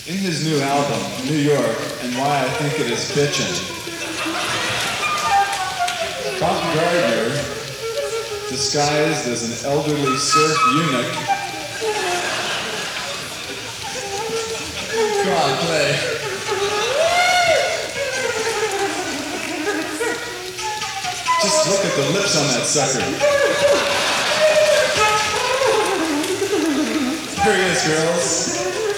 In his new album, New York, and Why I Think It Is Bitchin', Cotton Gardner, disguised as an elderly surf eunuch. Come on, play. Just look at the lips on that sucker. Here he is, girls.